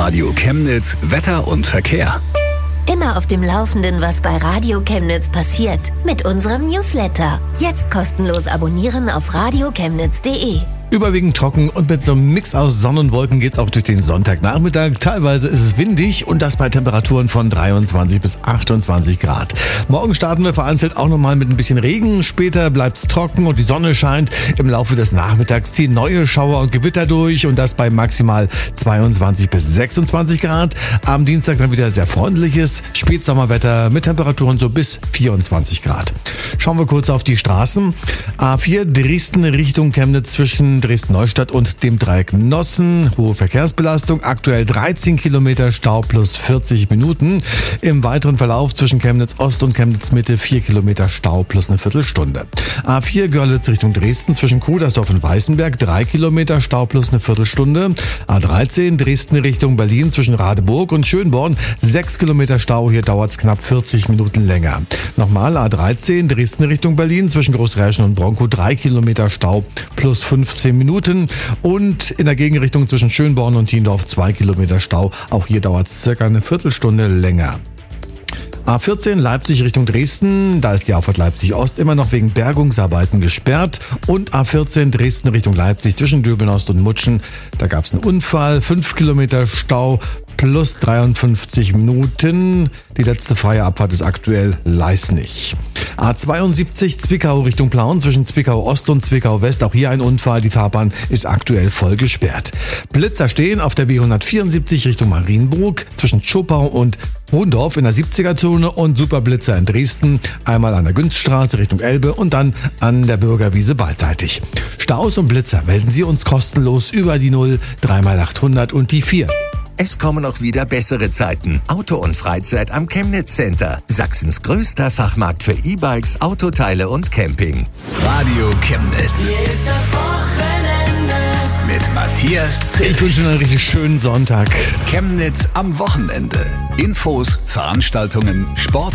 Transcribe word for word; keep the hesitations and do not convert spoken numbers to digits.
Radio Chemnitz Wetter und Verkehr. Immer auf dem Laufenden, was bei Radio Chemnitz passiert. Mit unserem Newsletter. Jetzt kostenlos abonnieren auf radio chemnitz punkt de. Überwiegend trocken und mit so einem Mix aus Sonne und Wolken geht's auch durch den Sonntagnachmittag. Teilweise ist es windig und das bei Temperaturen von dreiundzwanzig bis achtundzwanzig Grad. Morgen starten wir vereinzelt auch nochmal mit ein bisschen Regen. Später bleibt's trocken und die Sonne scheint. Im Laufe des Nachmittags ziehen neue Schauer und Gewitter durch und das bei maximal zweiundzwanzig bis sechsundzwanzig Grad. Am Dienstag dann wieder sehr freundliches Spätsommerwetter mit Temperaturen so bis vierundzwanzig Grad. Schauen wir kurz auf die Straßen. A vier Dresden Richtung Chemnitz zwischen Dresden-Neustadt und dem Dreieck Nossen. Hohe Verkehrsbelastung, aktuell dreizehn Kilometer Stau plus vierzig Minuten. Im weiteren Verlauf zwischen Chemnitz Ost und Chemnitz Mitte vier Kilometer Stau plus eine Viertelstunde. A vier Görlitz Richtung Dresden zwischen Kudersdorf und Weißenberg drei Kilometer Stau plus eine Viertelstunde. A dreizehn Dresden Richtung Berlin zwischen Radeburg und Schönborn sechs Kilometer Stau, hier dauert es knapp vierzig Minuten länger. Nochmal A dreizehn Dresden Richtung Berlin zwischen Großräschen und Bronkow drei Kilometer Stau plus fünfzehn Minuten und in der Gegenrichtung zwischen Schönborn und Tiendorf zwei Kilometer Stau. Auch hier dauert es circa eine Viertelstunde länger. A vierzehn Leipzig Richtung Dresden, da ist die Auffahrt Leipzig Ost immer noch wegen Bergungsarbeiten gesperrt und A vierzehn Dresden Richtung Leipzig zwischen Döbenost und Mutschen, da gab es einen Unfall, fünf Kilometer Stau plus dreiundfünfzig Minuten. Die letzte freie Abfahrt ist aktuell Leisnig. A zweiundsiebzig Zwickau Richtung Plauen zwischen Zwickau Ost und Zwickau West, auch hier ein Unfall, die Fahrbahn ist aktuell voll gesperrt. Blitzer stehen auf der B hundertvierundsiebzig Richtung Marienburg zwischen Zschopau und Hohendorf in der siebziger-Zone und Superblitzer in Dresden, einmal an der Günststraße Richtung Elbe und dann an der Bürgerwiese beidseitig. Staus und Blitzer melden Sie uns kostenlos über die null drei mal achthundert und die vier. Es kommen auch wieder bessere Zeiten. Auto und Freizeit am Chemnitz Center. Sachsens größter Fachmarkt für E-Bikes, Autoteile und Camping. Radio Chemnitz. Hier ist das Wochenende. Mit Matthias Zill. Ich wünsche Ihnen einen richtig schönen Sonntag. Chemnitz am Wochenende. Infos, Veranstaltungen, Sport.